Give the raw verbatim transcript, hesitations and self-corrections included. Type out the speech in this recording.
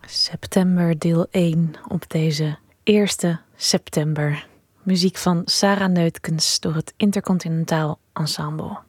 September deel één op deze eerste september. Muziek van Sarah Neutkens door het Intercontinentaal Ensemble.